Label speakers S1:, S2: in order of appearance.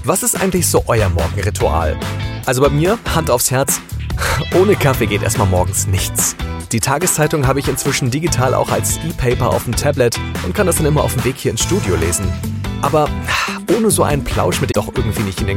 S1: Was ist eigentlich so euer Morgenritual? Also bei mir, Hand aufs Herz, ohne Kaffee geht erstmal morgens nichts. Die Tageszeitung habe ich inzwischen digital auch als E-Paper auf dem Tablet und kann das dann immer auf dem Weg hier ins Studio lesen. Aber ohne so einen Plausch mit doch irgendwie nicht in den